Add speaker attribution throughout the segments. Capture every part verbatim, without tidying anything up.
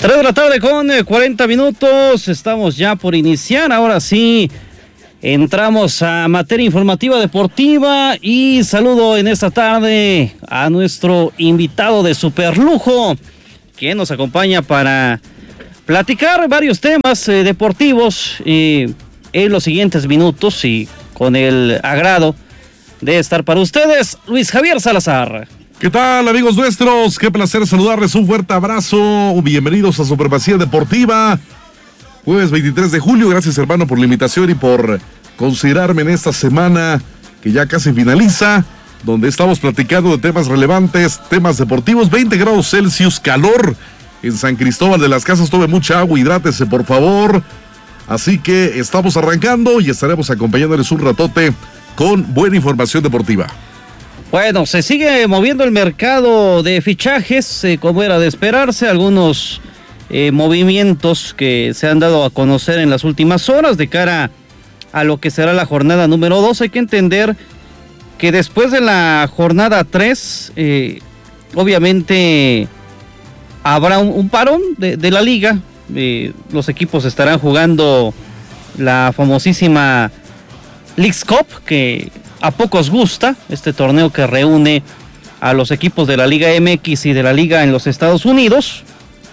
Speaker 1: tres de la tarde con cuarenta minutos, estamos ya por iniciar, ahora sí entramos a materia informativa deportiva y saludo en esta tarde a nuestro invitado de superlujo que nos acompaña para platicar varios temas eh, deportivos eh, en los siguientes minutos y con el agrado de estar para ustedes, Luis Javier Salazar.
Speaker 2: ¿Qué tal, amigos nuestros? Qué placer saludarles, un fuerte abrazo, bienvenidos a Supremacía Deportiva, jueves veintitrés de julio, gracias hermano por la invitación y por considerarme en esta semana que ya casi finaliza, donde estamos platicando de temas relevantes, temas deportivos, veinte grados Celsius, calor en San Cristóbal de las Casas, tome mucha agua, hidrátese por favor, así que estamos arrancando y estaremos acompañándoles un ratote con buena información deportiva.
Speaker 1: Bueno, se sigue moviendo el mercado de fichajes, eh, como era de esperarse, algunos eh, movimientos que se han dado a conocer en las últimas horas de cara a lo que será la jornada número dos. Hay que entender que después de la jornada tres, eh, obviamente habrá un, un parón de, de la liga, eh, los equipos estarán jugando la famosísima Leagues Cup, que a pocos gusta, este torneo que reúne a los equipos de la Liga M X y de la Liga en los Estados Unidos.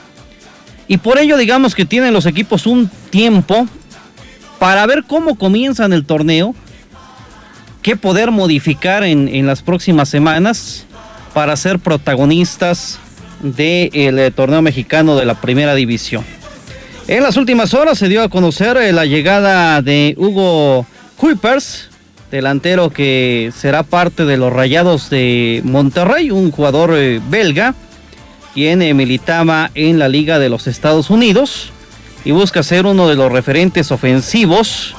Speaker 1: Y por ello, digamos que tienen los equipos un tiempo para ver cómo comienzan el torneo, qué poder modificar en, en las próximas semanas para ser protagonistas del eh, torneo mexicano de la Primera División. En las últimas horas se dio a conocer eh, la llegada de Hugo Kuipers, delantero que será parte de los Rayados de Monterrey, un jugador eh, belga, quien eh, militaba en la Liga de los Estados Unidos y busca ser uno de los referentes ofensivos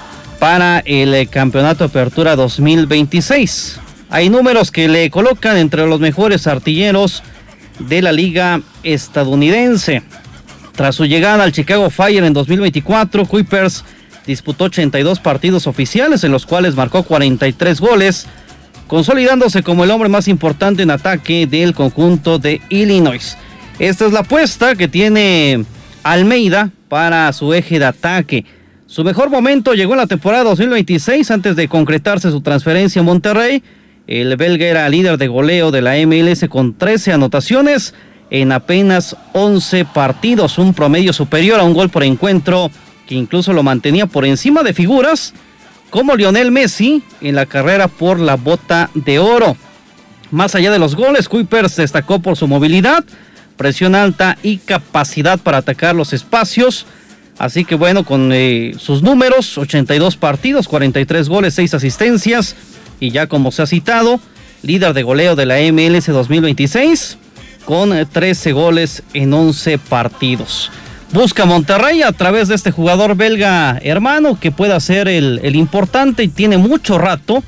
Speaker 1: para el eh, Campeonato Apertura dos mil veintiséis. Hay números que le colocan entre los mejores artilleros de la Liga estadounidense. Tras su llegada al Chicago Fire en dos mil veinticuatro, Kuipers disputó ochenta y dos partidos oficiales, en los cuales marcó cuarenta y tres goles, consolidándose como el hombre más importante en ataque del conjunto de Illinois. Esta es la apuesta que tiene Almeida para su eje de ataque. Su mejor momento llegó en la temporada dos mil veintiséis, antes de concretarse su transferencia a Monterrey. El belga era líder de goleo de la M L S con trece anotaciones en apenas once partidos, un promedio superior a un gol por encuentro, que incluso lo mantenía por encima de figuras como Lionel Messi en la carrera por la bota de oro. Más allá de los goles, Kuipers destacó por su movilidad, presión alta y capacidad para atacar los espacios. Así que bueno, con eh, sus números, ochenta y dos partidos, cuarenta y tres goles, seis asistencias, y ya como se ha citado, líder de goleo de la M L S dos mil veintiséis con trece goles en once partidos. Busca Monterrey a través de este jugador belga hermano que pueda ser el, el importante, y tiene mucho rato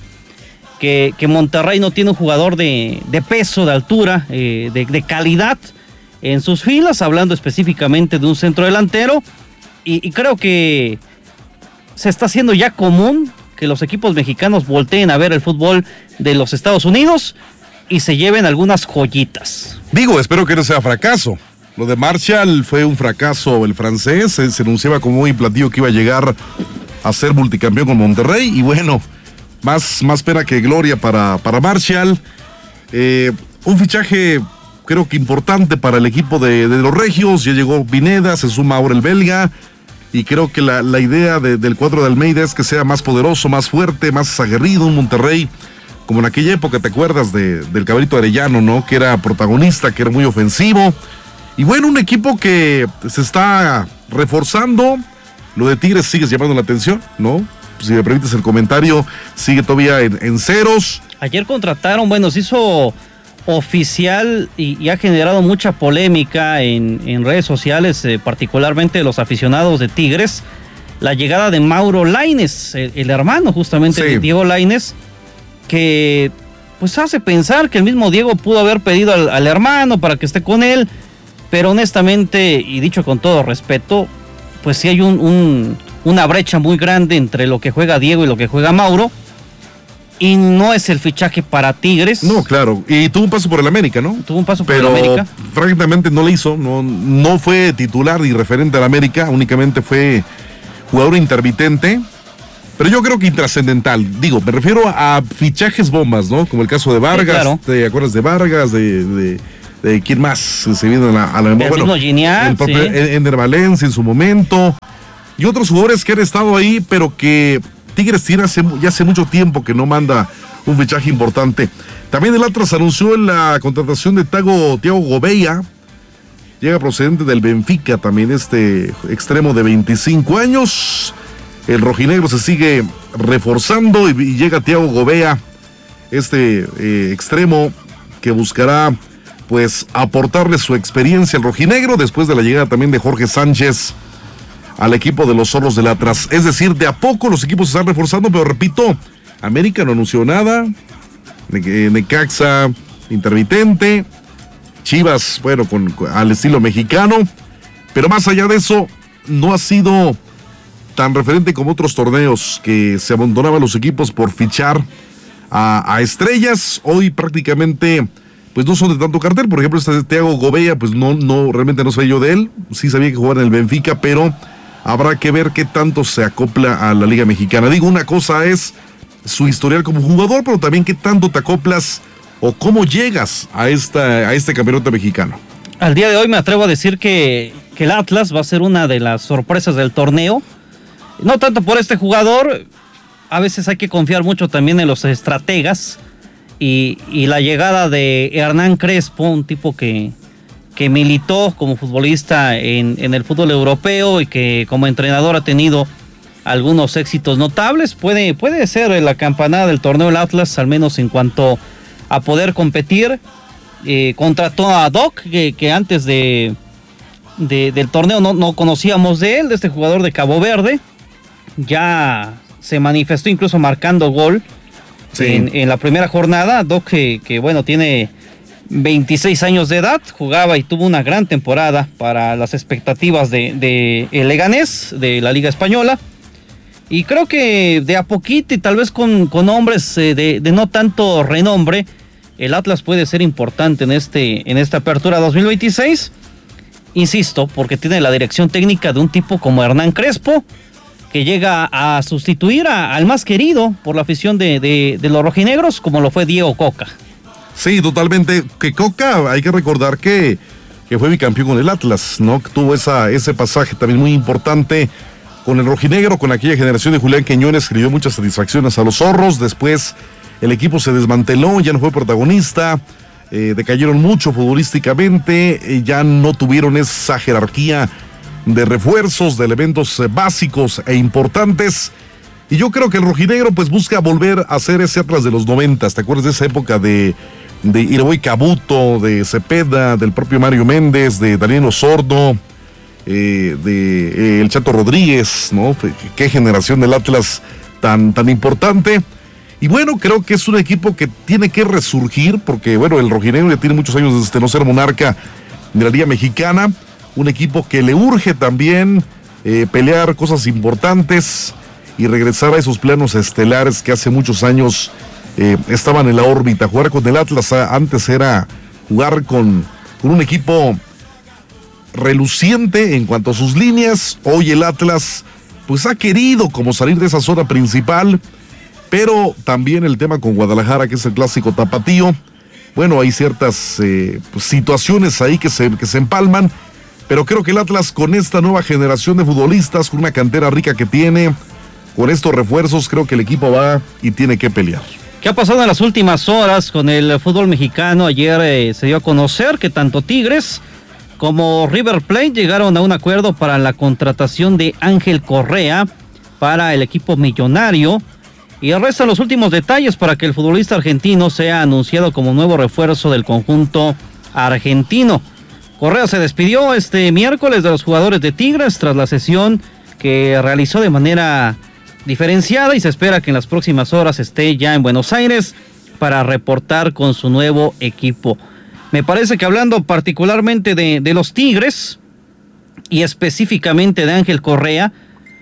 Speaker 1: que, que Monterrey no tiene un jugador de, de peso, de altura, eh, de, de calidad en sus filas, hablando específicamente de un centro delantero, y, y creo que se está haciendo ya común que los equipos mexicanos volteen a ver el fútbol de los Estados Unidos y se lleven algunas joyitas.
Speaker 2: Digo, espero que no sea fracaso. Lo de Marshall fue un fracaso, el francés, se, se anunciaba como un platillo que iba a llegar a ser multicampeón con Monterrey, y bueno, más, más pena que gloria para, para Marshall. Eh, un fichaje creo que importante para el equipo de, de los regios, ya llegó Pineda, se suma ahora el belga, y creo que la, la idea de, del cuadro de Almeida es que sea más poderoso, más fuerte, más aguerrido, un Monterrey como en aquella época, ¿te acuerdas de, del Cabrito Arellano, no? Que era protagonista, que era muy ofensivo. Y bueno, un equipo que se está reforzando. Lo de Tigres sigue llamando la atención, ¿no? Si me permites el comentario, sigue todavía en, en ceros.
Speaker 1: Ayer contrataron, bueno, se hizo oficial y, y ha generado mucha polémica en, en redes sociales, eh, particularmente los aficionados de Tigres, la llegada de Mauro Lainez, el, el hermano justamente sí. de Diego Lainez, que pues hace pensar que el mismo Diego pudo haber pedido al, al hermano para que esté con él. Pero honestamente, y dicho con todo respeto, pues sí hay un, un, una brecha muy grande entre lo que juega Diego y lo que juega Mauro. y no es el fichaje para Tigres.
Speaker 2: No, claro, y tuvo un paso por el América, ¿no?
Speaker 1: Tuvo un paso por
Speaker 2: Pero,
Speaker 1: el América.
Speaker 2: francamente no le hizo, no, no fue titular y referente al América, únicamente fue jugador intermitente, pero yo creo que intrascendental. Digo, me refiero a fichajes bombas, ¿no? Como el caso de Vargas, sí, claro. ¿Te acuerdas de Vargas? De, de, de quién más se viene a la, a la memoria.
Speaker 1: Bueno, Giniat,
Speaker 2: el propio
Speaker 1: sí.
Speaker 2: Ender Valencia en su momento, y otros jugadores que han estado ahí, pero que Tigres tiene hace, ya hace mucho tiempo que no manda un fichaje importante. También el Atlas anunció la contratación de Tago, Thiago Gouveia, llega procedente del Benfica, también este extremo de veinticinco años. El rojinegro se sigue reforzando y, y llega Thiago Gouveia, este eh, extremo que buscará pues aportarle su experiencia al rojinegro después de la llegada también de Jorge Sánchez al equipo de los Zorros del Atlas. Es decir, de a poco los equipos se están reforzando, pero repito, América no anunció nada, Necaxa intermitente, Chivas, bueno, con, con, al estilo mexicano, pero más allá de eso, no ha sido tan referente como otros torneos que se abandonaban los equipos por fichar a, a estrellas. Hoy prácticamente pues no son de tanto cartel. Por ejemplo, este Thiago Gouveia, pues no, no, realmente no sabía yo de él, sí sabía que jugaba en el Benfica, pero habrá que ver qué tanto se acopla a la Liga Mexicana. Digo, una cosa es su historial como jugador, pero también qué tanto te acoplas o cómo llegas a, esta, a este campeonato mexicano.
Speaker 1: Al día de hoy me atrevo a decir que, que el Atlas va a ser una de las sorpresas del torneo. No tanto por este jugador, a veces hay que confiar mucho también en los estrategas y, y la llegada de Hernán Crespo, un tipo que... que militó como futbolista en, en el fútbol europeo y que como entrenador ha tenido algunos éxitos notables. Puede, puede ser la campanada del torneo del Atlas, al menos en cuanto a poder competir. Eh, contrató a Doc, que, que antes de, de, del torneo no, no conocíamos de él, de este jugador de Cabo Verde. Ya se manifestó incluso marcando gol sí. en, en la primera jornada. Doc, que, que bueno, tiene veintiséis años de edad, jugaba y tuvo una gran temporada para las expectativas de, de el Leganés, de la Liga Española, y creo que de a poquito y tal vez con, con hombres eh, de, de no tanto renombre, el Atlas puede ser importante en, este, en esta apertura dos mil veintiséis, insisto, porque tiene la dirección técnica de un tipo como Hernán Crespo, que llega a sustituir a, al más querido por la afición de, de, de los rojinegros, como lo fue Diego Coca.
Speaker 2: Sí, totalmente. Que Coca, hay que recordar que, que fue bicampeón con el Atlas, ¿no? Que tuvo esa, ese pasaje también muy importante con el rojinegro, con aquella generación de Julián Quiñones, que le dio muchas satisfacciones a los zorros. Después el equipo se desmanteló, ya no fue protagonista, eh, decayeron mucho futbolísticamente, eh, ya no tuvieron esa jerarquía de refuerzos, de elementos eh, básicos e importantes. Y yo creo que el rojinegro pues busca volver a ser ese Atlas de los noventas. ¿Te acuerdas de esa época de... de Iraboy Cabuto, de Cepeda, del propio Mario Méndez, de Daniel Osorno, eh, de eh, el Chato Rodríguez, ¿no? Qué generación del Atlas tan, tan importante. Y bueno, creo que es un equipo que tiene que resurgir, porque bueno, el rojinegro ya tiene muchos años desde no ser monarca de la Liga Mexicana, un equipo que le urge también eh, pelear cosas importantes y regresar a esos planos estelares que hace muchos años Eh, estaban en la órbita. Jugar con el Atlas antes era jugar con, con un equipo reluciente en cuanto a sus líneas. Hoy el Atlas pues ha querido como salir de esa zona principal, pero también el tema con Guadalajara, que es el clásico tapatío. Bueno, hay ciertas eh, pues, situaciones ahí que se, que se empalman, pero creo que el Atlas, con esta nueva generación de futbolistas, con una cantera rica que tiene, con estos refuerzos, creo que el equipo va y tiene que pelear.
Speaker 1: ¿Qué ha pasado en las últimas horas con el fútbol mexicano? Ayer eh, se dio a conocer que tanto Tigres como River Plate llegaron a un acuerdo para la contratación de Ángel Correa para el equipo millonario, y restan los últimos detalles para que el futbolista argentino sea anunciado como nuevo refuerzo del conjunto argentino. Correa se despidió este miércoles de los jugadores de Tigres tras la sesión que realizó de manera diferenciada, y se espera que en las próximas horas esté ya en Buenos Aires para reportar con su nuevo equipo. Me parece que hablando particularmente de, de los Tigres y específicamente de Ángel Correa,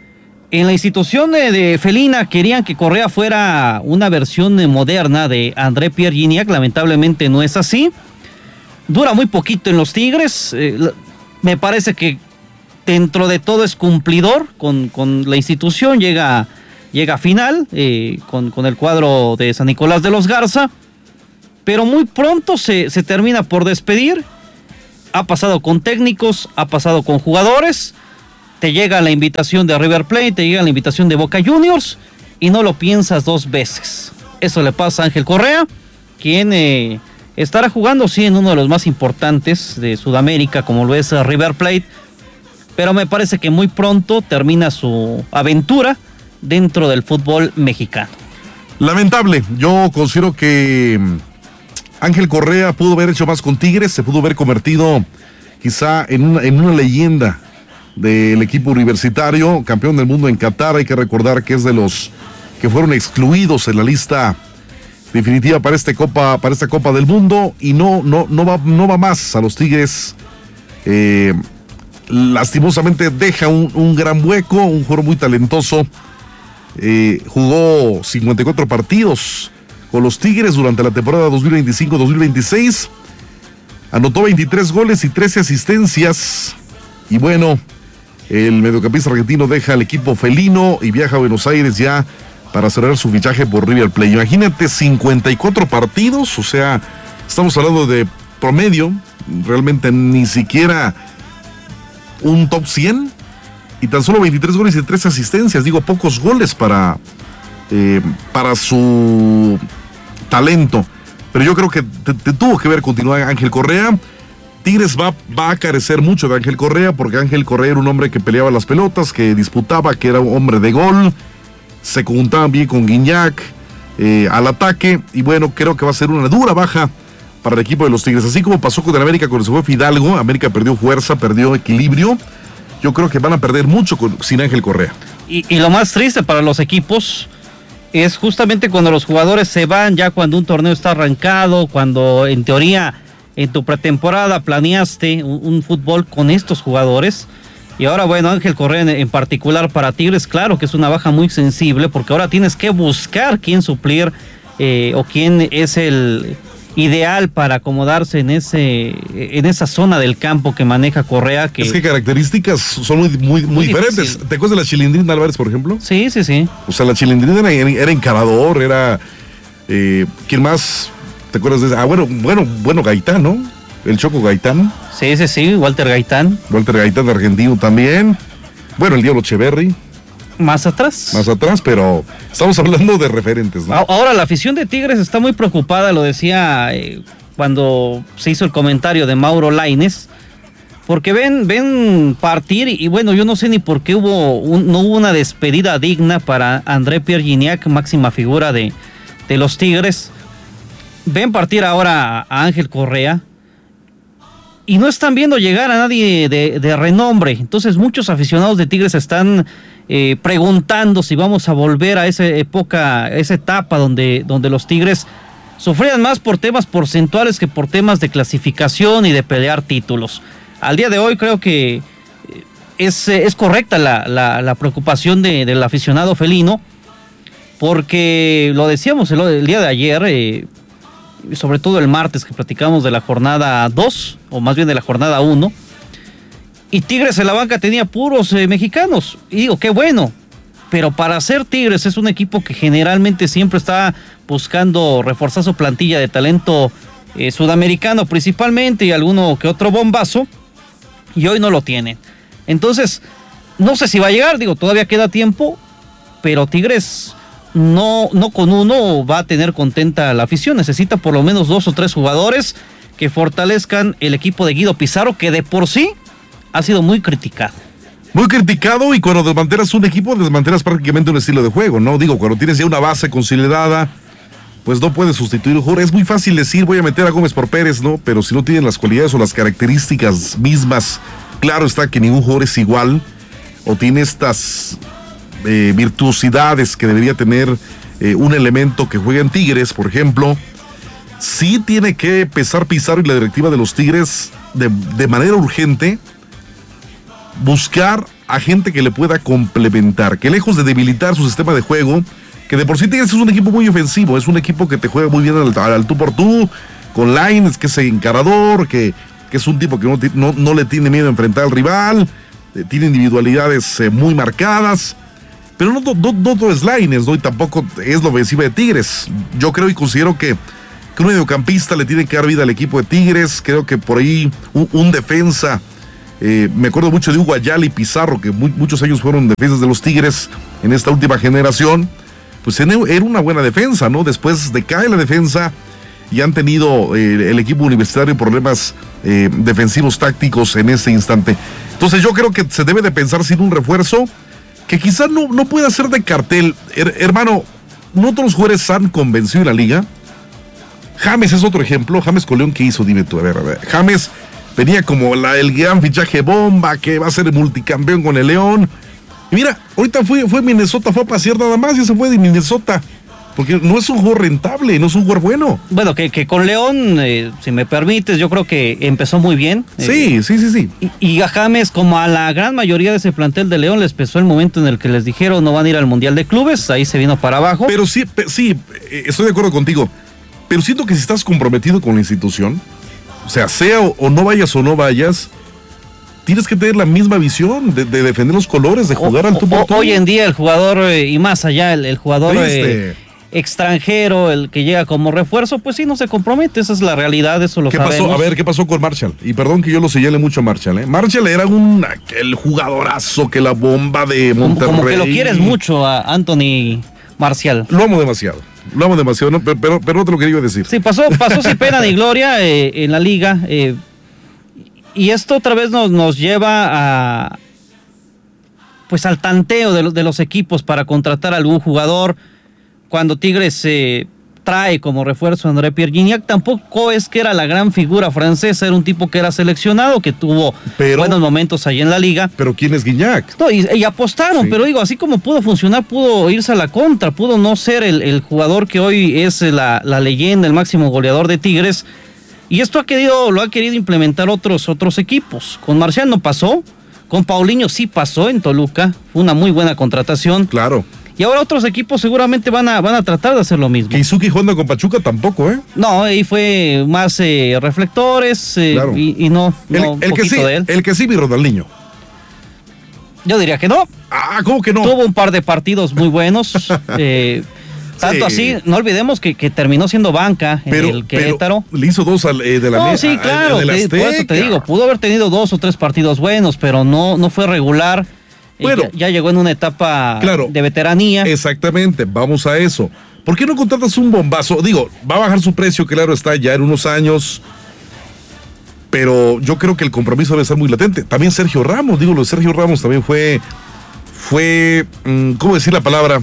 Speaker 1: En la institución de, de felina querían que Correa fuera una versión moderna de André Pierre Gignac, lamentablemente no es así. Dura muy poquito en los Tigres, eh, me parece que dentro de todo es cumplidor con, con la institución, llega, llega a final eh, con, con el cuadro de San Nicolás de los Garza, pero muy pronto se, se termina por despedir. Ha pasado con técnicos, ha pasado con jugadores. Te llega la invitación de River Plate, te llega la invitación de Boca Juniors y no lo piensas dos veces. Eso le pasa a Ángel Correa, quien eh, estará jugando sí en uno de los más importantes de Sudamérica, como lo es River Plate, pero me parece que muy pronto termina su aventura dentro del fútbol mexicano.
Speaker 2: Lamentable, yo considero que Ángel Correa pudo haber hecho más con Tigres, se pudo haber convertido quizá en una, en una leyenda del equipo universitario, campeón del mundo en Qatar. Hay que recordar que es de los que fueron excluidos en la lista definitiva para este Copa, para esta Copa del Mundo, y no, no, no va, no va más a los Tigres. Eh, lastimosamente deja un, un gran hueco, un jugador muy talentoso. Eh, jugó cincuenta y cuatro partidos con los Tigres durante la temporada dos mil veinticinco dos mil veintiséis. Anotó veintitrés goles y trece asistencias. Y bueno, el mediocampista argentino deja al equipo felino y viaja a Buenos Aires ya para cerrar su fichaje por River Plate. Imagínate, cincuenta y cuatro partidos, o sea, estamos hablando de promedio, realmente ni siquiera un top cien, y tan solo veintitrés goles y trece asistencias. Digo, pocos goles para, eh, para su talento, pero yo creo que te, te tuvo que ver continuar Ángel Correa. Tigres va, va a carecer mucho de Ángel Correa, porque Ángel Correa era un hombre que peleaba las pelotas, que disputaba, que era un hombre de gol, se conjuntaban bien con Gignac eh, al ataque, y bueno, creo que va a ser una dura baja para el equipo de los Tigres, así como pasó con el América cuando se fue Fidalgo. América perdió fuerza, perdió equilibrio. Yo creo que van a perder mucho con, sin Ángel Correa.
Speaker 1: Y, y lo más triste para los equipos es justamente cuando los jugadores se van, ya cuando un torneo está arrancado, cuando en teoría en tu pretemporada planeaste un, un fútbol con estos jugadores. Y ahora, bueno, Ángel Correa en, en particular para Tigres, claro que es una baja muy sensible, porque ahora tienes que buscar quién suplir eh, o quién es el ideal para acomodarse en ese en esa zona del campo que maneja Correa. Que
Speaker 2: es que características son muy, muy, muy, muy diferentes. Difícil. ¿Te acuerdas de la Chilindrina Álvarez, por ejemplo?
Speaker 1: Sí, sí, sí.
Speaker 2: O sea, la Chilindrina era, era encarador, era... Eh, ¿quién más? ¿Te acuerdas de eso? Ah, bueno, bueno, bueno, Gaitán, ¿no? El Choco Gaitán.
Speaker 1: Sí, sí, sí, Walter Gaitán.
Speaker 2: Walter Gaitán, argentino también. Bueno, el Diablo Echeverri.
Speaker 1: Más atrás.
Speaker 2: Más atrás, pero estamos hablando de referentes, ¿no?
Speaker 1: Ahora, la afición de Tigres está muy preocupada, lo decía eh, cuando se hizo el comentario de Mauro Lainez, porque ven, ven partir, y, y bueno, yo no sé ni por qué hubo un, no hubo una despedida digna para André Pierre Gignac, máxima figura de, de los Tigres. Ven partir ahora a Ángel Correa y no están viendo llegar a nadie de, de renombre. Entonces muchos aficionados de Tigres están eh, preguntando si vamos a volver a esa época, a esa etapa donde, donde los Tigres sufrían más por temas porcentuales que por temas de clasificación y de pelear títulos. Al día de hoy creo que es, es correcta la, la, la preocupación de, del aficionado felino, porque lo decíamos el, el día de ayer, eh, sobre todo el martes que platicamos de la jornada dos, o más bien de la jornada uno, y Tigres en la banca tenía puros eh, mexicanos, y digo, qué bueno, pero para ser Tigres es un equipo que generalmente siempre está buscando reforzar su plantilla de talento eh, sudamericano principalmente, y alguno que otro bombazo, y hoy no lo tiene. Entonces, no sé si va a llegar, digo, todavía queda tiempo, pero Tigres no, no con uno va a tener contenta la afición. Necesita por lo menos dos o tres jugadores que fortalezcan el equipo de Guido Pizarro, que de por sí ha sido muy criticado.
Speaker 2: Muy criticado, y cuando desmantelas un equipo, desmantelas prácticamente un estilo de juego, ¿no? Digo, cuando tienes ya una base consolidada, pues no puedes sustituir un jugador. Es muy fácil decir, voy a meter a Gómez por Pérez, ¿no? Pero si no tienen las cualidades o las características mismas, claro está que ningún jugador es igual, o tiene estas eh, virtuosidades que debería tener eh, un elemento que juega en Tigres, por ejemplo. Sí tiene que pesar Pizarro y la directiva de los Tigres de, de manera urgente buscar a gente que le pueda complementar, que lejos de debilitar su sistema de juego, que de por sí Tigres es un equipo muy ofensivo, es un equipo que te juega muy bien al, al tú por tú, con Lainez, que es encarador, que, que es un tipo que no, no, no le tiene miedo a enfrentar al rival, eh, tiene individualidades eh, muy marcadas, pero no, no, no todo es Lainez, ¿no? Y tampoco es la ofensiva de Tigres. Yo creo y considero que, que un mediocampista le tiene que dar vida al equipo de Tigres, creo que por ahí un, un defensa. Eh, me acuerdo mucho de Hugo Ayala y Pizarro, que muy, muchos años fueron defensas de los Tigres en esta última generación. Pues era una buena defensa, ¿no? Después decae la defensa y han tenido eh, el equipo universitario problemas eh, defensivos tácticos en este instante. Entonces yo creo que se debe de pensar sin un refuerzo que quizás no, no pueda ser de cartel. Her, hermano, ¿no otros jugadores han convencido en la liga? James es otro ejemplo. James Coleón, ¿qué hizo? Dime tú, a ver, a ver. James venía como la, el gran fichaje bomba, que va a ser multicampeón con el León. Y mira, ahorita fue, fue Minnesota, fue a pasear nada más y se fue de Minnesota. Porque no es un jugador rentable, no es un jugador bueno.
Speaker 1: Bueno, que, que con León, eh, si me permites, yo creo que empezó muy bien.
Speaker 2: Sí, eh, sí, sí, sí.
Speaker 1: Y, y a James, como a la gran mayoría de ese plantel de León, les pesó el momento en el que les dijeron no van a ir al Mundial de Clubes, ahí se vino para abajo.
Speaker 2: Pero sí, sí, estoy de acuerdo contigo. Pero siento que si estás comprometido con la institución, o sea, sea o, o no vayas o no vayas, tienes que tener la misma visión de, de defender los colores, de jugar o, al tú por tú.
Speaker 1: Hoy en día el jugador, eh, y más allá, el, el jugador eh, extranjero, el que llega como refuerzo, pues sí, no se compromete, esa es la realidad, eso lo
Speaker 2: ¿Qué
Speaker 1: sabemos.
Speaker 2: pasó? A ver, ¿qué pasó con Marshall? Y perdón que yo lo señale mucho a Marshall, ¿eh? Marshall era un, el jugadorazo, que la bomba de Monterrey.
Speaker 1: Como, como que lo quieres mucho a Anthony Marcial.
Speaker 2: Lo amo demasiado. Lo amo demasiado, ¿no? pero, pero, pero no te lo quería decir.
Speaker 1: Sí, pasó, pasó sin pena ni gloria eh, en la liga. Eh, y esto otra vez nos, nos lleva a pues al tanteo de, lo, de los equipos para contratar a algún jugador. Cuando Tigres eh, trae como refuerzo a André Pierre Gignac, tampoco es que era la gran figura francesa, era un tipo que era seleccionado, que tuvo pero, buenos momentos ahí en la liga.
Speaker 2: Pero ¿quién es Gignac?
Speaker 1: No, y, y apostaron, sí. Pero digo, así como pudo funcionar, pudo irse a la contra, pudo no ser el, el jugador que hoy es la, la leyenda, el máximo goleador de Tigres. Y esto ha querido, lo ha querido implementar otros, otros equipos. Con Marcial no pasó, con Paulinho sí pasó en Toluca, fue una muy buena contratación.
Speaker 2: Claro.
Speaker 1: Y ahora otros equipos seguramente van a, van a tratar de hacer lo mismo.
Speaker 2: Keisuke jugando con Pachuca tampoco, ¿eh?
Speaker 1: No, ahí fue más eh, reflectores eh,
Speaker 2: claro.
Speaker 1: y, y no,
Speaker 2: el,
Speaker 1: no
Speaker 2: el que sí,
Speaker 1: de él.
Speaker 2: El que sí, mi Ronaldinho.
Speaker 1: Yo diría que no.
Speaker 2: Ah, ¿cómo que no?
Speaker 1: Tuvo un par de partidos muy buenos. eh, tanto sí. así, no olvidemos que, que terminó siendo banca en
Speaker 2: pero,
Speaker 1: el Querétaro.
Speaker 2: Pero le hizo dos al, eh, de la
Speaker 1: No, sí, claro. Por eso te digo, pudo haber tenido dos o tres partidos buenos, pero no, no fue regular. Bueno, ya, ya llegó en una etapa claro, de veteranía.
Speaker 2: Exactamente, vamos a eso. ¿Por qué no contratas un bombazo? Digo, va a bajar su precio, claro está, ya en unos años. Pero yo creo que el compromiso debe ser muy latente. También Sergio Ramos, digo, lo de Sergio Ramos también fue, fue, ¿cómo decir la palabra?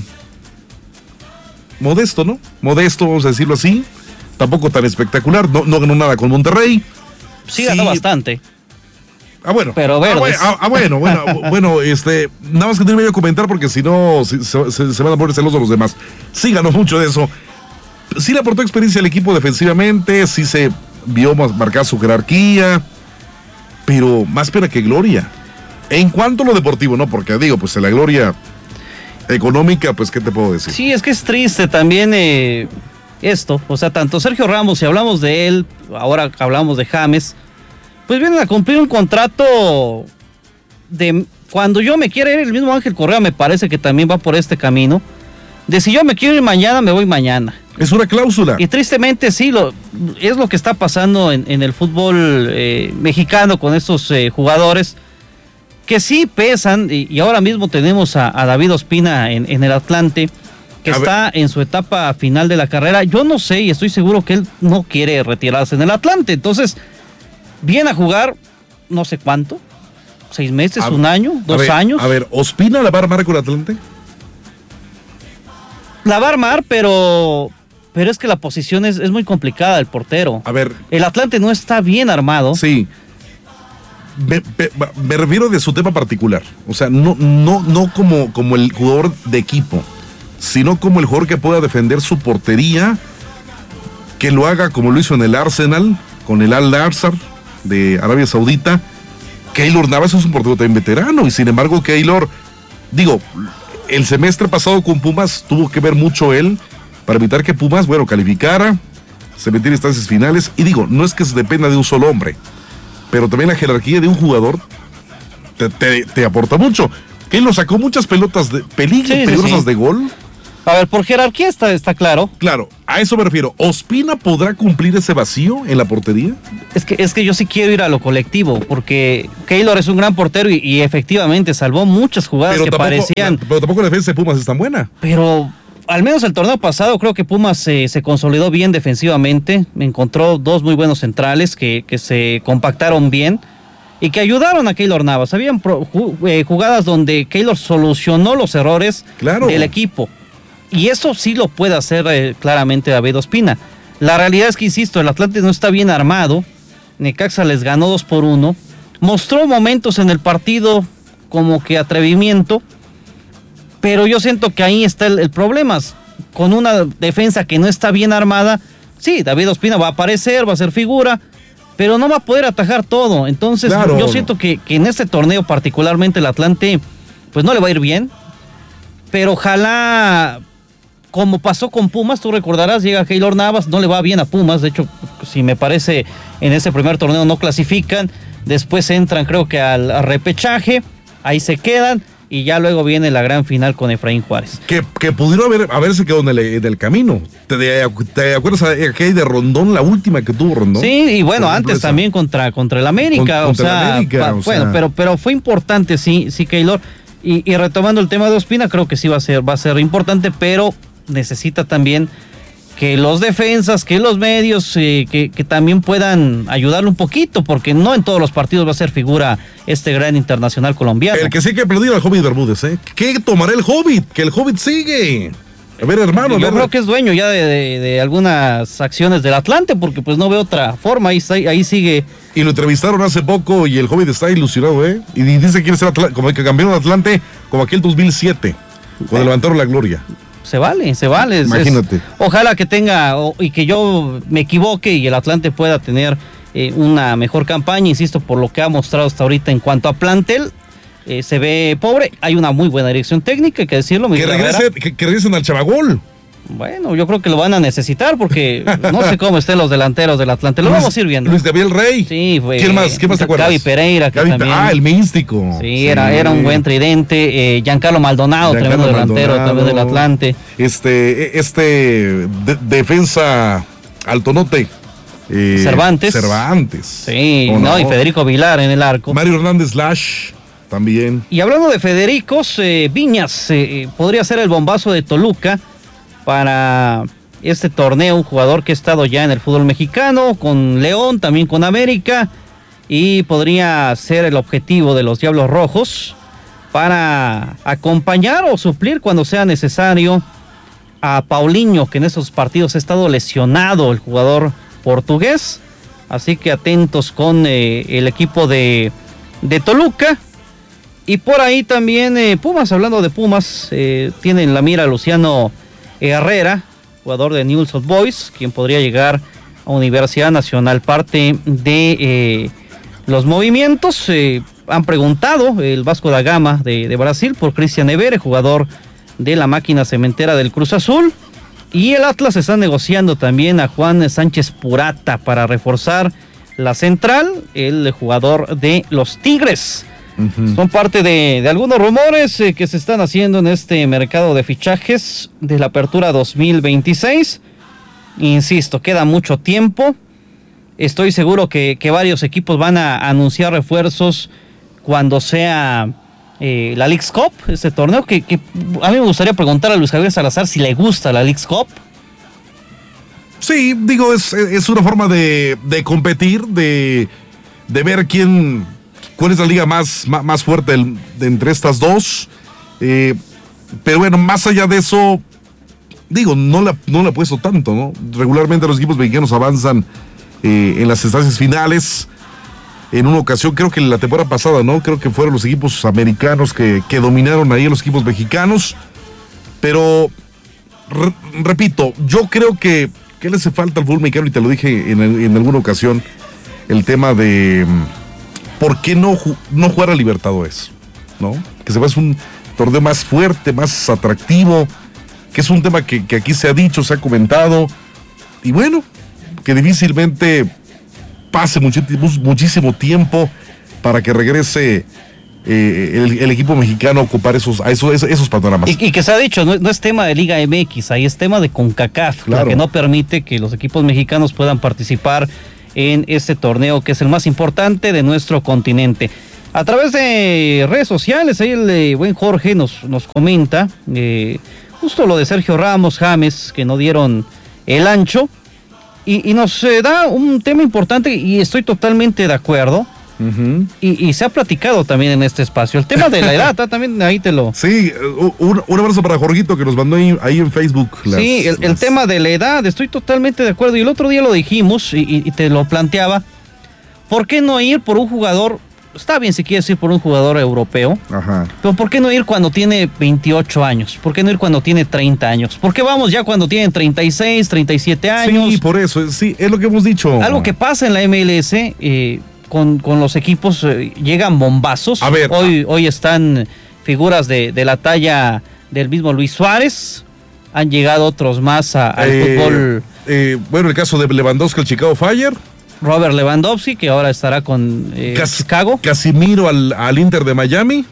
Speaker 2: Modesto, ¿no? Modesto, vamos a decirlo así. Tampoco tan espectacular, no, no ganó nada con Monterrey.
Speaker 1: Sí, sí ganó bastante.
Speaker 2: Ah, bueno.
Speaker 1: Pero verdes.
Speaker 2: Ah, ah, bueno, bueno, bueno, este, nada más que no me voy a comentar porque si no se, se, se van a poner celosos los demás. Sí ganó mucho de eso. Sí le aportó experiencia al equipo defensivamente, sí se vio marcar su jerarquía, pero más pena que gloria. En cuanto a lo deportivo, no, porque digo, pues en la gloria económica, pues, ¿qué te puedo decir?
Speaker 1: Sí, es que es triste también eh, esto. O sea, tanto Sergio Ramos, si hablamos de él, ahora hablamos de James, pues vienen a cumplir un contrato de cuando yo me quiera ir, el mismo Ángel Correa me parece que también va por este camino, de si yo me quiero ir mañana, me voy mañana.
Speaker 2: Es una cláusula.
Speaker 1: Y tristemente sí, lo, es lo que está pasando en, en el fútbol eh, mexicano con estos eh, jugadores que sí pesan, y, y ahora mismo tenemos a, a David Ospina en, en el Atlante, que a está ver. en su etapa final de la carrera. Yo no sé y estoy seguro que él no quiere retirarse en el Atlante, entonces viene a jugar no sé cuánto, seis meses, a un ver, año, dos
Speaker 2: a ver,
Speaker 1: años.
Speaker 2: A ver, ¿Ospina la va a armar con el Atlante?
Speaker 1: La va a armar, pero... Pero es que la posición es, es muy complicada, el portero.
Speaker 2: A ver.
Speaker 1: El Atlante no está bien armado.
Speaker 2: Sí. Me, me, me refiero de su tema particular. O sea, no, no, no como, como el jugador de equipo, sino como el jugador que pueda defender su portería, que lo haga como lo hizo en el Arsenal, con el Al-Nassr de Arabia Saudita, Keylor Navas es un portero también veterano y sin embargo Keylor, digo, el semestre pasado con Pumas tuvo que ver mucho él para evitar que Pumas, bueno, calificara, se metiera en instancias finales y digo, no es que se dependa de un solo hombre, pero también la jerarquía de un jugador te, te, te aporta mucho. Keylor sacó muchas pelotas de, peligro, sí, peligrosas sí, sí. de gol.
Speaker 1: A ver, por jerarquía está, está claro.
Speaker 2: Claro, a eso me refiero. ¿Ospina podrá cumplir ese vacío en la portería?
Speaker 1: Es que, es que yo sí quiero ir a lo colectivo, porque Keylor es un gran portero y, y efectivamente salvó muchas jugadas pero que tampoco, parecían...
Speaker 2: Pero tampoco la defensa de Pumas es tan buena.
Speaker 1: Pero al menos el torneo pasado creo que Pumas se, se consolidó bien defensivamente. Encontró dos muy buenos centrales que, que se compactaron bien y que ayudaron a Keylor Navas. Habían pro, jugadas donde Keylor solucionó los errores claro. del equipo. Y eso sí lo puede hacer eh, claramente David Ospina. La realidad es que, insisto, el Atlante no está bien armado. Necaxa les ganó dos por uno. Mostró momentos en el partido como que atrevimiento. Pero yo siento que ahí está el, el problema. Con una defensa que no está bien armada, sí, David Ospina va a aparecer, va a ser figura, pero no va a poder atajar todo. Entonces claro. yo siento que, que en este torneo particularmente el Atlante pues no le va a ir bien. Pero ojalá... Como pasó con Pumas, tú recordarás, llega Keylor Navas, no le va bien a Pumas, de hecho, si me parece, en ese primer torneo no clasifican, después entran creo que al, al repechaje, ahí se quedan, y ya luego viene la gran final con Efraín Juárez.
Speaker 2: Que, que pudieron haber, haberse quedado en el, en el camino. ¿Te, ¿Te acuerdas aquella de Rondón, la última que tuvo Rondón?
Speaker 1: Sí, y bueno, antes esa. también contra, contra el América, Con, o contra sea, el América, pa, o bueno, sea. pero, pero fue importante, sí, sí, Keylor, y, y retomando el tema de Ospina, creo que sí va a ser, va a ser importante, pero necesita también que los defensas, que los medios, eh, que, que también puedan ayudarle un poquito, porque no en todos los partidos va a ser figura este gran internacional colombiano.
Speaker 2: El que sí que ha perdido al Hobbit Bermúdez, ¿eh? ¿Qué tomará el Hobbit? Que el Hobbit sigue. A ver, hermano.
Speaker 1: Yo
Speaker 2: ver.
Speaker 1: creo que es dueño ya de, de, de algunas acciones del Atlante, porque pues no veo otra forma, ahí, ahí sigue.
Speaker 2: Y lo entrevistaron hace poco y el Hobbit está ilusionado, ¿eh? Y dice que quiere ser Atl- como el que campeón de Atlante, como aquel dos mil siete, cuando eh. levantaron la gloria.
Speaker 1: Se vale, se vale.
Speaker 2: Imagínate.
Speaker 1: Es, ojalá que tenga, o, y que yo me equivoque y el Atlante pueda tener eh, una mejor campaña, insisto, por lo que ha mostrado hasta ahorita en cuanto a plantel. Eh, se ve pobre, hay una muy buena dirección técnica, hay que decirlo.
Speaker 2: Que, regrese, que, que regresen al Chavagol.
Speaker 1: Bueno, yo creo que lo van a necesitar porque no sé cómo estén los delanteros del Atlante. Lo Luis, vamos a ir viendo.
Speaker 2: Luis Gabriel Rey.
Speaker 1: Sí, fue.
Speaker 2: ¿Quién más? ¿Quién más te acuerdas?
Speaker 1: Gaby Pereira. Que
Speaker 2: Gaby,
Speaker 1: también,
Speaker 2: ah, el místico.
Speaker 1: Sí, sí. Era, era un buen tridente. Eh, Giancarlo Maldonado, Giancarlo tremendo Maldonado, delantero también del Atlante.
Speaker 2: Este, este de, defensa altonote.
Speaker 1: Eh, Cervantes.
Speaker 2: Cervantes.
Speaker 1: Sí, no, no, y Federico Vilar en el arco.
Speaker 2: Mario Hernández Lash. También.
Speaker 1: Y hablando de Federicos, eh, Viñas eh, podría ser el bombazo de Toluca para este torneo, un jugador que ha estado ya en el fútbol mexicano, con León, también con América, y podría ser el objetivo de los Diablos Rojos para acompañar o suplir cuando sea necesario a Paulinho, que en esos partidos ha estado lesionado, el jugador portugués. Así que atentos con eh, el equipo de, de Toluca. Y por ahí también eh, Pumas, hablando de Pumas, eh, tiene en la mira a Luciano Herrera, jugador de Newell's Old Boys, quien podría llegar a Universidad Nacional. Parte de eh, los movimientos, eh, han preguntado el Vasco da Gama de, de Brasil por Cristian Evere, jugador de la máquina cementera del Cruz Azul. Y el Atlas está negociando también a Juan Sánchez Purata para reforzar la central, el jugador de los Tigres. Uh-huh. Son parte de, de algunos rumores eh, que se están haciendo en este mercado de fichajes de la apertura dos mil veintiséis. Insisto, queda mucho tiempo. Estoy seguro que, que varios equipos van a anunciar refuerzos cuando sea eh, la Leagues Cup, ese torneo que, que a mí me gustaría preguntar a Luis Javier Salazar si le gusta la Leagues Cup.
Speaker 2: Sí, digo, es, es una forma de, de competir, de, de ver quién... ¿Cuál es la liga más, más, más fuerte de, de entre estas dos? Eh, pero bueno, más allá de eso, digo, no le no la he puesto tanto, ¿no? Regularmente los equipos mexicanos avanzan eh, en las instancias finales. En una ocasión, creo que la temporada pasada, ¿no? Creo que fueron los equipos americanos que, que dominaron ahí a los equipos mexicanos. Pero, re, repito, yo creo que, que le hace falta al fútbol mexicano, y te lo dije en, en alguna ocasión, el tema de... ¿por qué no, no jugar a Libertadores? ¿No? Que se va a hacer un torneo más fuerte, más atractivo, que es un tema que, que aquí se ha dicho, se ha comentado, y bueno, que difícilmente pase muchísimo, muchísimo tiempo para que regrese eh, el, el equipo mexicano a ocupar esos, a esos, esos panoramas.
Speaker 1: Y, y que se ha dicho, no, no es tema de Liga M X, ahí es tema de CONCACAF,
Speaker 2: claro,
Speaker 1: que no permite que los equipos mexicanos puedan participar en este torneo que es el más importante de nuestro continente. A través de redes sociales, ahí el eh, buen Jorge nos, nos comenta eh, justo lo de Sergio Ramos, James, que no dieron el ancho, y, y nos eh, da un tema importante y estoy totalmente de acuerdo. Uh-huh. y, y se ha platicado también en este espacio el tema de la edad, también ahí te lo...
Speaker 2: Sí, un, un abrazo para Jorgito que nos mandó ahí, ahí en Facebook.
Speaker 1: Las, sí, el, las... el tema de la edad, estoy totalmente de acuerdo, y el otro día lo dijimos y, y, y te lo planteaba, ¿por qué no ir por un jugador? Está bien si quieres ir por un jugador europeo, ajá, pero ¿por qué no ir cuando tiene veintiocho años? ¿Por qué no ir cuando tiene treinta años? ¿Por qué vamos ya cuando tienen treinta y seis, treinta y siete años?
Speaker 2: Sí, por eso, sí, es lo que hemos dicho.
Speaker 1: Algo que pasa en la M L S, eh, Con, con los equipos eh, llegan bombazos.
Speaker 2: A ver,
Speaker 1: hoy, a... hoy están figuras de, de la talla del mismo Luis Suárez. Han llegado otros más a, al
Speaker 2: eh,
Speaker 1: fútbol.
Speaker 2: Eh, bueno, el caso de Lewandowski, el Chicago Fire.
Speaker 1: Robert Lewandowski, que ahora estará con eh, Cas- Chicago.
Speaker 2: Casimiro al, al Inter de Miami.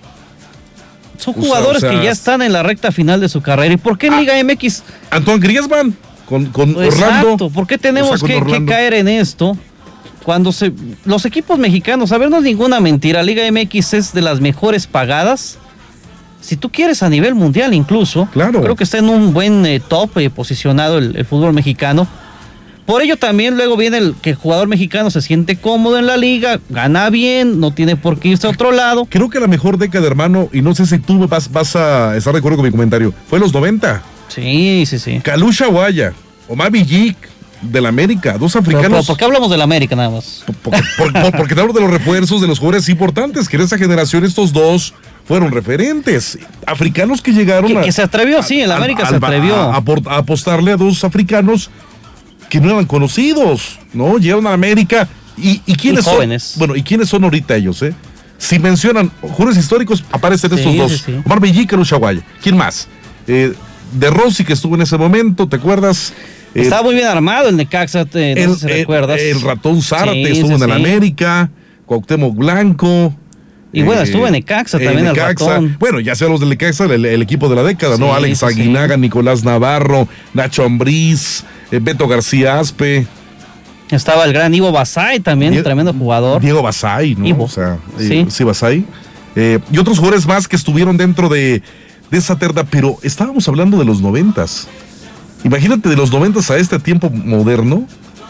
Speaker 1: Son jugadores o sea, o sea, que ya están en la recta final de su carrera. ¿Y por qué en ah, Liga M X?
Speaker 2: Antoine Griezmann con, con
Speaker 1: Exacto.
Speaker 2: Orlando.
Speaker 1: ¿Por qué tenemos o sea, que, que caer en esto? Cuando se, los equipos mexicanos, a ver, no es ninguna mentira, Liga M X es de las mejores pagadas, si tú quieres a nivel mundial incluso,
Speaker 2: claro,
Speaker 1: creo que está en un buen eh, top eh, posicionado el, el fútbol mexicano. Por ello también luego viene el que el jugador mexicano se siente cómodo en la liga, gana bien, no tiene por qué irse a otro lado.
Speaker 2: Creo que la mejor década, hermano, y no sé si tú vas, vas a estar de acuerdo con mi comentario, fue los noventa.
Speaker 1: Sí, sí, sí.
Speaker 2: Kalusha Guaya, Omar Villic, del América, dos africanos.
Speaker 1: Pero, pero, ¿por qué hablamos del América nada más?
Speaker 2: Porque, por, por, porque te hablo de los refuerzos de los jugadores importantes, que en esa generación estos dos fueron referentes. Africanos que llegaron
Speaker 1: que,
Speaker 2: a...
Speaker 1: Que se atrevió, a, sí, el América a, se atrevió.
Speaker 2: A, a, a apostarle a dos africanos que no eran conocidos, ¿no? Llegaron a América y, y ¿quiénes
Speaker 1: y jóvenes.
Speaker 2: son? Bueno, ¿y quiénes son ahorita ellos, eh? Si mencionan jugadores históricos, aparecen
Speaker 1: sí,
Speaker 2: estos dos.
Speaker 1: Sí, sí.
Speaker 2: Omar Villic, Kalusha Guaya. ¿Quién más? Eh, de Rossi, que estuvo en ese momento, ¿te acuerdas?
Speaker 1: Estaba muy bien armado el Necaxa, te, no
Speaker 2: el,
Speaker 1: sé si recuerdas.
Speaker 2: El, el ratón Zárate sí,
Speaker 1: sí,
Speaker 2: estuvo en el
Speaker 1: sí.
Speaker 2: América, Cuauhtémoc Blanco.
Speaker 1: Y eh, bueno, estuvo en Necaxa también el,
Speaker 2: Necaxa.
Speaker 1: el ratón.
Speaker 2: Bueno, ya sea los del Necaxa, el, el equipo de la década, sí, ¿no? Alex sí, Aguinaga, sí. Nicolás Navarro, Nacho Ambriz, eh, Beto García Aspe.
Speaker 1: Estaba el gran Ivo Basay también,
Speaker 2: Diego,
Speaker 1: tremendo jugador.
Speaker 2: Diego Basay, ¿no?
Speaker 1: Ivo.
Speaker 2: O sea,
Speaker 1: sí,
Speaker 2: eh, sí Basay. Eh, y otros jugadores más que estuvieron dentro de, de esa terna, pero estábamos hablando de los noventas. Imagínate de los noventas a este tiempo moderno.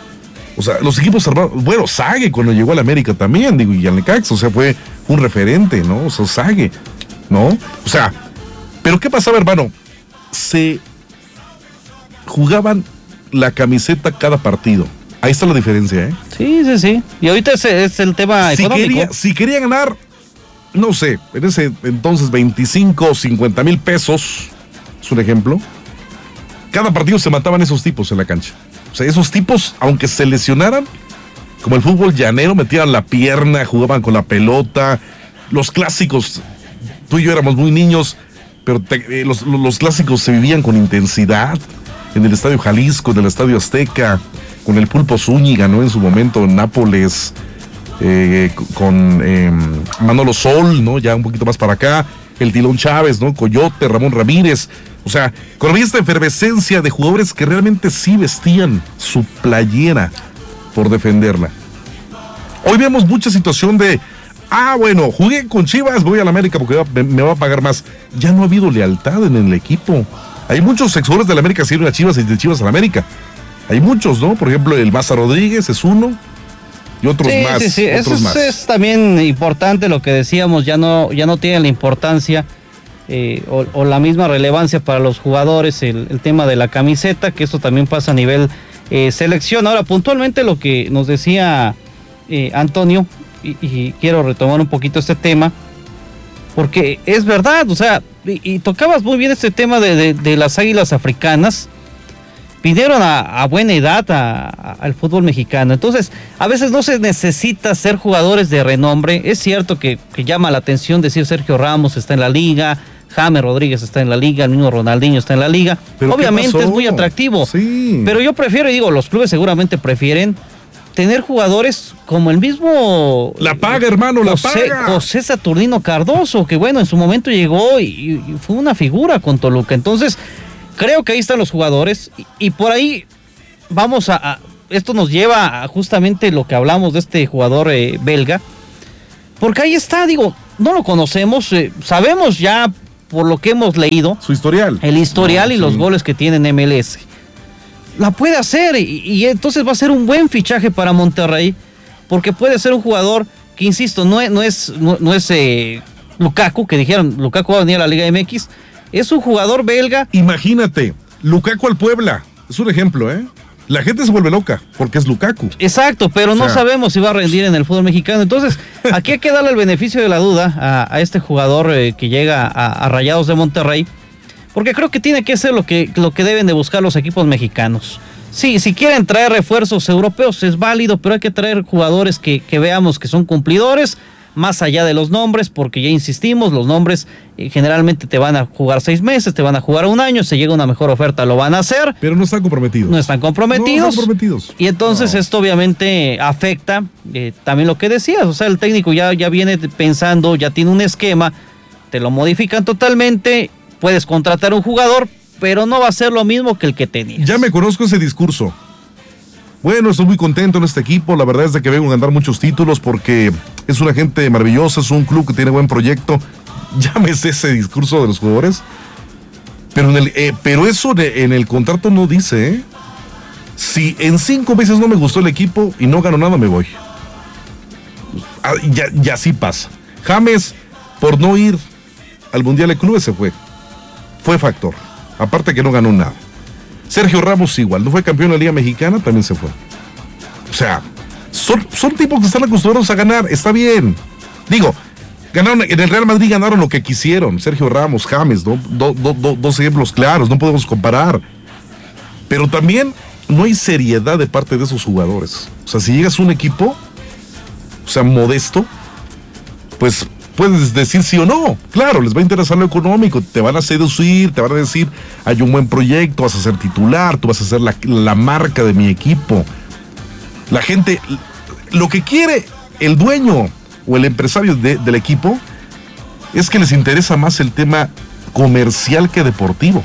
Speaker 2: O sea, los equipos armados. Bueno, Sague cuando llegó al América también, digo, y al Necaxa, o sea, fue un referente, ¿no? O sea, Sague, ¿no? O sea, pero ¿qué pasaba, hermano? Se jugaban la camiseta cada partido. Ahí está la diferencia, ¿eh?
Speaker 1: Sí, sí, sí. Y ahorita es, es el tema
Speaker 2: si
Speaker 1: económico.
Speaker 2: Quería, si quería ganar, no sé, en ese entonces veinticinco o cincuenta mil pesos, es un ejemplo. Cada partido se mataban esos tipos en la cancha. O sea, esos tipos, aunque se lesionaran, como el fútbol llanero, metían la pierna, jugaban con la pelota. Los clásicos, tú y yo éramos muy niños, pero te, eh, los, los clásicos se vivían con intensidad. En el Estadio Jalisco, en el Estadio Azteca, con el Pulpo Zúñiga, ¿no? En su momento en Nápoles, eh, con eh, Manolo Sol, ¿no? Ya un poquito más para acá. El Tilón Chávez, ¿no? Coyote, Ramón Ramírez. O sea, con esta efervescencia de jugadores que realmente sí vestían su playera por defenderla. Hoy vemos mucha situación de, ah, bueno, jugué con Chivas, voy a la América porque me, me va a pagar más. Ya no ha habido lealtad en el equipo. Hay muchos exjugadores de la América que sirven a Chivas y de Chivas a la América. Hay muchos, ¿no? Por ejemplo, el Maza Rodríguez es uno. Y otros
Speaker 1: sí,
Speaker 2: más.
Speaker 1: Sí, sí,
Speaker 2: otros
Speaker 1: eso es,
Speaker 2: más.
Speaker 1: es también importante lo que decíamos, ya no, ya no tiene la importancia eh, o, o la misma relevancia para los jugadores el, el tema de la camiseta, que esto también pasa a nivel eh, selección. Ahora, puntualmente lo que nos decía eh, Antonio, y, y quiero retomar un poquito este tema, porque es verdad, o sea, y, y tocabas muy bien este tema de, de, de las águilas africanas. vinieron a, a buena edad a, a, al fútbol mexicano. Entonces, a veces no se necesita ser jugadores de renombre. Es cierto que, que llama la atención decir Sergio Ramos está en la liga, James Rodríguez está en la liga, el mismo Ronaldinho está en la liga. Obviamente es muy atractivo.
Speaker 2: Sí.
Speaker 1: Pero yo prefiero, y digo, los clubes seguramente prefieren tener jugadores como el mismo...
Speaker 2: La paga, hermano, la
Speaker 1: José,
Speaker 2: paga.
Speaker 1: José Saturnino Cardoso, que bueno, en su momento llegó y, y fue una figura con Toluca. Entonces, creo que ahí están los jugadores y, y por ahí vamos a, a... Esto nos lleva a justamente lo que hablamos de este jugador eh, belga. Porque ahí está, digo, no lo conocemos, eh, sabemos ya por lo que hemos leído.
Speaker 2: Su historial.
Speaker 1: El historial no, y sí. los goles que tiene en M L S. La puede hacer y, y entonces va a ser un buen fichaje para Monterrey, porque puede ser un jugador que, insisto, no es, no es, no, no es eh, Lukaku, que dijeron, Lukaku va a venir a la Liga M X, es un jugador belga.
Speaker 2: Imagínate, Lukaku al Puebla, es un ejemplo, ¿eh? La gente se vuelve loca porque es Lukaku.
Speaker 1: Exacto, pero o sea, no sabemos si va a rendir en el fútbol mexicano. Entonces, aquí hay que darle el beneficio de la duda a, a este jugador eh, que llega a, a Rayados de Monterrey, porque creo que tiene que ser lo que, lo que deben de buscar los equipos mexicanos. Sí, si quieren traer refuerzos europeos es válido, pero hay que traer jugadores que, que veamos que son cumplidores, más allá de los nombres, porque ya insistimos, los nombres eh, generalmente te van a jugar seis meses, te van a jugar un año, si llega una mejor oferta lo van a hacer.
Speaker 2: Pero no están comprometidos.
Speaker 1: No están comprometidos.
Speaker 2: No están comprometidos.
Speaker 1: Y entonces
Speaker 2: no.
Speaker 1: esto obviamente afecta eh, también lo que decías, o sea, el técnico ya, ya viene pensando, ya tiene un esquema, te lo modifican totalmente. Puedes contratar un jugador, pero no va a ser lo mismo que el que tenías.
Speaker 2: Ya me conozco ese discurso. Bueno, estoy muy contento en este equipo. La verdad es de que vengo a ganar muchos títulos porque es una gente maravillosa, es un club que tiene buen proyecto. Llámese ese discurso de los jugadores. Pero, en el, eh, pero eso de, en el contrato no dice, ¿eh? Si en cinco meses no me gustó el equipo y no gano nada, me voy. Ah, ya, ya sí pasa. James, por no ir al Mundial de Clubes, se fue. Fue factor. Aparte que no ganó nada. Sergio Ramos igual. No fue campeón de la Liga Mexicana, también se fue. O sea, son, son tipos que están acostumbrados a ganar. Está bien. Digo, ganaron en el Real Madrid, ganaron lo que quisieron. Sergio Ramos, James, ¿no? do, do, do, dos ejemplos claros. No podemos comparar. Pero también no hay seriedad de parte de esos jugadores. O sea, si llegas a un equipo, o sea, modesto, pues puedes decir sí o no. Claro, les va a interesar lo económico, te van a seducir, te van a decir, hay un buen proyecto, vas a ser titular, tú vas a ser la, la marca de mi equipo. La gente, lo que quiere el dueño o el empresario de, del equipo es que les interesa más el tema comercial que deportivo.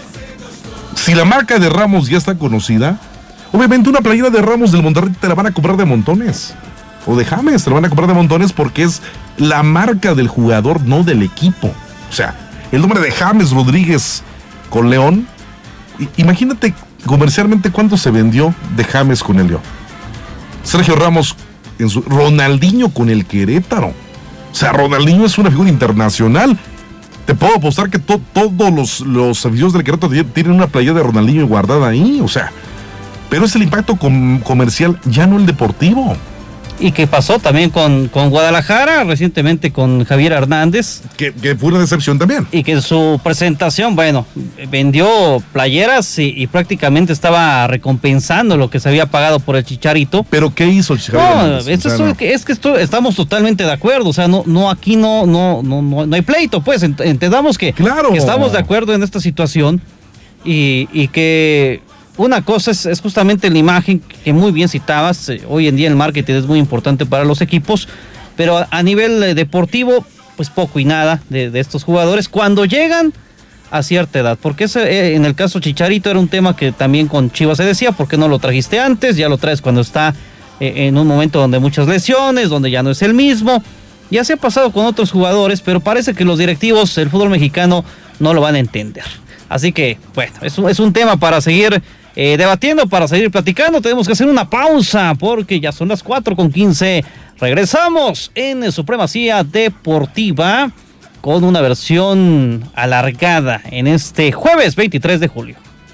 Speaker 2: Si la marca de Ramos ya está conocida, obviamente una playera de Ramos del Monterrey te la van a comprar de montones. O de James, te lo van a comprar de montones porque es la marca del jugador, no del equipo. O sea, el nombre de James Rodríguez con León, imagínate comercialmente cuánto se vendió de James con el León. Sergio Ramos, en su, Ronaldinho con el Querétaro. O sea, Ronaldinho es una figura internacional. Te puedo apostar que to, todos los, los aficionados del Querétaro tienen una playera de Ronaldinho guardada ahí. O sea, pero es el impacto com, comercial, ya no el deportivo.
Speaker 1: Y que pasó también con, con Guadalajara, recientemente con Javier Hernández.
Speaker 2: Que, que fue una decepción también.
Speaker 1: Y que en su presentación, bueno, vendió playeras y, y prácticamente estaba recompensando lo que se había pagado por el Chicharito.
Speaker 2: ¿Pero qué hizo el Chicharito?
Speaker 1: No, Hernández? Esto o sea, es, no. es que esto, estamos totalmente de acuerdo. O sea, no, no aquí no, no, no, no, no hay pleito, pues. Entendamos que,
Speaker 2: claro.
Speaker 1: que estamos de acuerdo en esta situación y, y que... Una cosa es, es justamente la imagen que muy bien citabas. Eh, hoy en día el marketing es muy importante para los equipos, pero a, a nivel eh, deportivo, pues poco y nada de, de estos jugadores cuando llegan a cierta edad. Porque ese, eh, en el caso Chicharito era un tema que también con Chivas se decía, ¿por qué no lo trajiste antes? Ya lo traes cuando está eh, en un momento donde hay muchas lesiones, donde ya no es el mismo. Ya se ha pasado con otros jugadores, pero parece que los directivos del fútbol mexicano no lo van a entender. Así que, bueno, es un, es un tema para seguir Eh, debatiendo, para seguir platicando. Tenemos que hacer una pausa porque ya son las cuatro con quince. Regresamos en Supremacía Deportiva con una versión alargada en este jueves veintitrés de julio.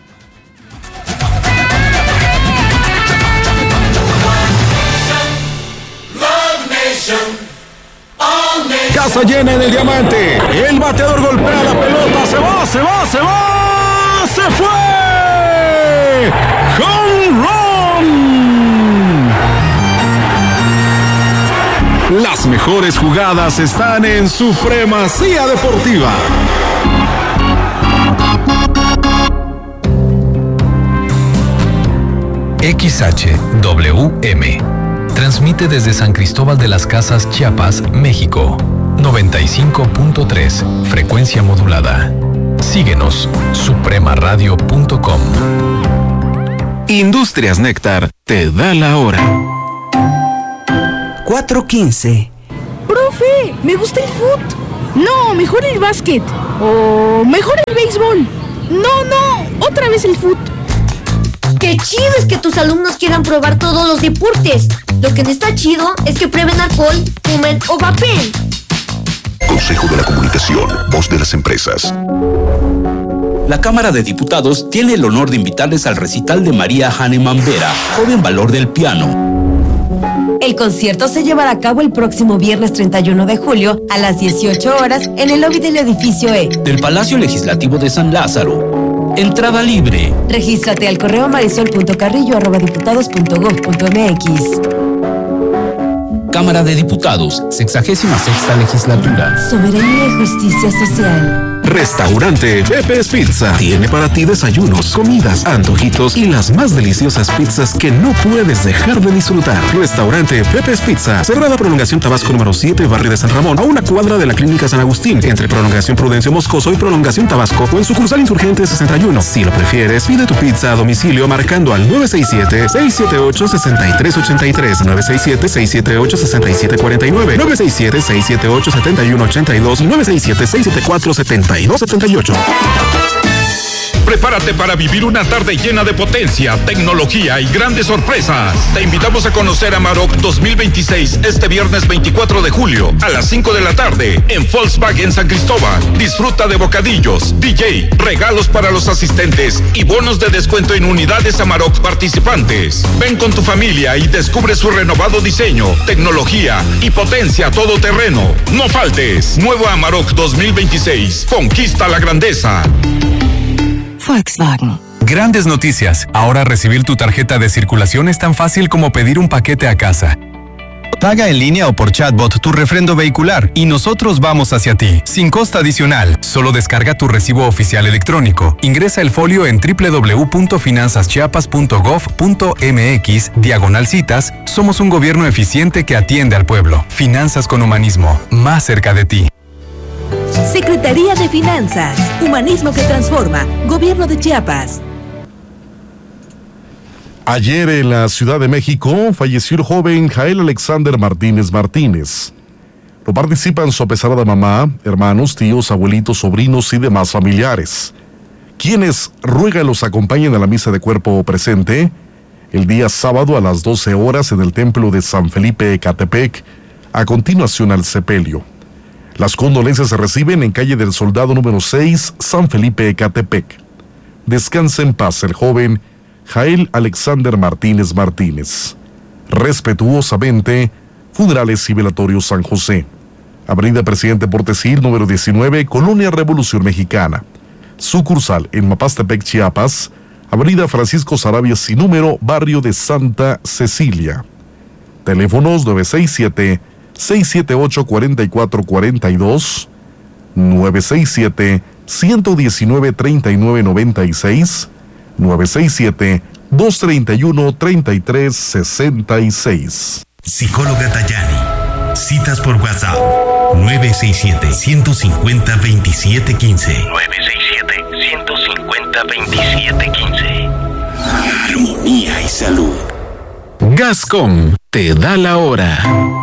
Speaker 3: Casa llena en el Diamante. El bateador. bateador golpea la pelota, se va, se va, se va, se fue. ¡Gol! ¡Gol! ¡Gol! ¡Gol! ¡Gol! ¡Gol! ¡Gol! ¡Gol! ¡Gol! ¡Gol! ¡Gol! ¡Gol! ¡Gol! ¡Gol! ¡Gol! ¡home run! Las mejores jugadas están en Supremacía Deportiva.
Speaker 4: X H W M transmite desde San Cristóbal de las Casas, Chiapas, México. noventa y cinco punto tres, frecuencia modulada. Síguenos, suprema radio punto com.
Speaker 3: Industrias Néctar te da la hora.
Speaker 5: cuatro quince.
Speaker 6: Profe, me gusta el fut. No, mejor el básquet. O mejor el béisbol. No, no, otra vez el fut.
Speaker 7: ¡Qué chido es que tus alumnos quieran probar todos los deportes! Lo que no está chido es que prueben alcohol, fumen o vapeen.
Speaker 8: Consejo de la Comunicación, voz de las empresas.
Speaker 9: La Cámara de Diputados tiene el honor de invitarles al recital de María Hahnemann Vera, joven valor del piano.
Speaker 10: El concierto se llevará a cabo el próximo viernes treinta y uno de julio a las dieciocho horas en el lobby del edificio E
Speaker 9: del Palacio Legislativo de San Lázaro. Entrada libre.
Speaker 10: Regístrate al correo marisol punto carrillo arroba diputados punto gob punto mx.
Speaker 9: Cámara de Diputados, sexagésima sexta legislatura.
Speaker 10: Soberanía y justicia social.
Speaker 3: Restaurante Pepe's Pizza tiene para ti desayunos, comidas, antojitos y las más deliciosas pizzas que no puedes dejar de disfrutar. Restaurante Pepe's Pizza, Cerrada Prolongación Tabasco número siete, Barrio de San Ramón, a una cuadra de la Clínica San Agustín, entre Prolongación Prudencio Moscoso y Prolongación Tabasco, o en sucursal Insurgente sesenta y uno. Si lo prefieres, pide tu pizza a domicilio marcando al nueve seis siete, seis siete ocho, seis tres ocho tres, nueve seis siete, seis siete ocho, seis siete cuatro nueve, nueve seis siete, seis siete ocho, siete uno ocho dos y nueve seis siete, seis siete cuatro, siete dos siete ocho.
Speaker 11: Prepárate para vivir una tarde llena de potencia, tecnología y grandes sorpresas. Te invitamos a conocer Amarok dos mil veintiséis este viernes veinticuatro de julio a las cinco de la tarde en Volkswagen San Cristóbal. Disfruta de bocadillos, D J, regalos para los asistentes y bonos de descuento en unidades Amarok participantes. Ven con tu familia y descubre su renovado diseño, tecnología y potencia todoterreno. No faltes. Nuevo Amarok dos mil veintiséis. Conquista la grandeza.
Speaker 10: Volkswagen.
Speaker 4: Grandes noticias. Ahora recibir tu tarjeta de circulación es tan fácil como pedir un paquete a casa. Paga en línea o por chatbot tu refrendo vehicular y nosotros vamos hacia ti, sin costo adicional. Solo descarga tu recibo oficial electrónico. Ingresa el folio en doble u doble u doble u punto finanzas chiapas punto gob punto mx, diagonal citas. Somos un gobierno eficiente que atiende al pueblo. Finanzas con humanismo, más cerca de ti.
Speaker 10: Secretaría de Finanzas, Humanismo que Transforma, Gobierno de Chiapas.
Speaker 2: Ayer en la Ciudad de México falleció el joven Jael Alexander Martínez Martínez. No participan su apesarada mamá, hermanos, tíos, abuelitos, sobrinos y demás familiares, quienes ruegan los acompañen a la misa de cuerpo presente el día sábado a las doce horas en el templo de San Felipe Ecatepec, a continuación al sepelio. Las condolencias se reciben en calle del Soldado número seis, San Felipe Ecatepec. Descansa en paz el joven Jael Alexander Martínez Martínez. Respetuosamente, Funerales y Velatorios San José. Avenida Presidente Portesil número diecinueve, Colonia Revolución Mexicana. Sucursal en Mapastepec, Chiapas. Avenida Francisco Sarabia sin número, Barrio de Santa Cecilia. Teléfonos nueve seis siete, seis siete ocho, cuatro cuatro cuatro dos, nueve seis siete, uno uno nueve, tres nueve nueve seis, nueve seis siete, dos tres uno, tres tres seis seis.
Speaker 12: Psicóloga Tayani. Citas por WhatsApp nueve seis siete, uno cinco cero, dos siete uno cinco.
Speaker 13: nueve seis siete, uno cinco cero, dos siete uno cinco.
Speaker 12: Armonía y salud. Gascom te da la hora.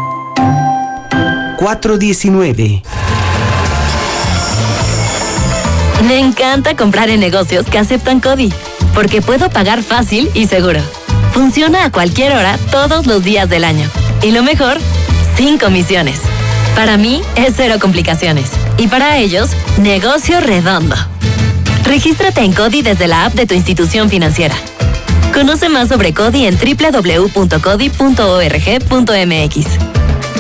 Speaker 5: cuatro diecinueve.
Speaker 14: Me encanta comprar en negocios que aceptan CODI, porque puedo pagar fácil y seguro. Funciona a cualquier hora, todos los días del año. Y lo mejor, sin comisiones. Para mí, es cero complicaciones. Y para ellos, negocio redondo. Regístrate en CODI desde la app de tu institución financiera. Conoce más sobre CODI en doble u doble u doble u punto codi punto org punto mx.